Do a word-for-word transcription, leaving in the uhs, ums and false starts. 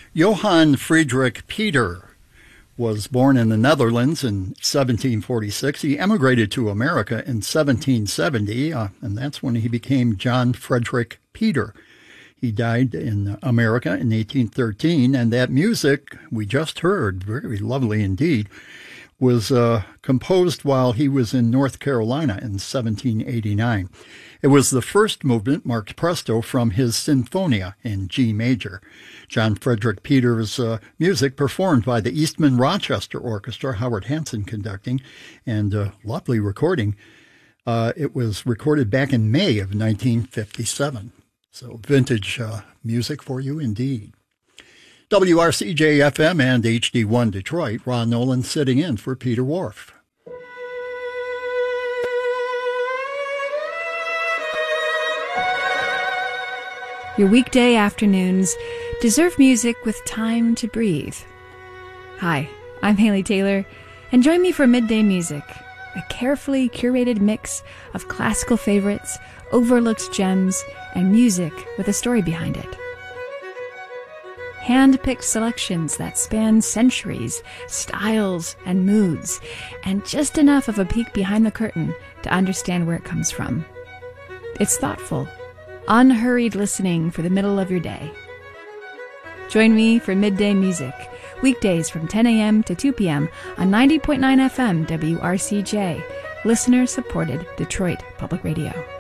Johann Friedrich Peter was born in the Netherlands in seventeen forty-six. He emigrated to America in seventeen seventy, uh, and that's when he became John Frederick Peter. He died in America in eighteen thirteen, and that music we just heard, very lovely indeed, was uh, composed while he was in North Carolina in seventeen eighty-nine. It was the first movement, marked presto, from his Sinfonia in G major. John Frederick Peter's uh, music performed by the Eastman Rochester Orchestra, Howard Hanson conducting, and a lovely recording. Uh, it was recorded back in May of nineteen fifty-seven. So vintage uh, music for you indeed. W R C J F M and H D one Detroit, Ron Nolan sitting in for Peter Whorf. Your weekday afternoons deserve music with time to breathe. Hi, I'm Haley Taylor, and join me for Midday Music, a carefully curated mix of classical favorites, overlooked gems, and music with a story behind it. Hand-picked selections that span centuries, styles, and moods, and just enough of a peek behind the curtain to understand where it comes from. It's thoughtful, unhurried listening for the middle of your day. Join me for Midday Music, weekdays from ten a.m. to two p.m. on ninety point nine F M W R C J, listener-supported Detroit Public Radio.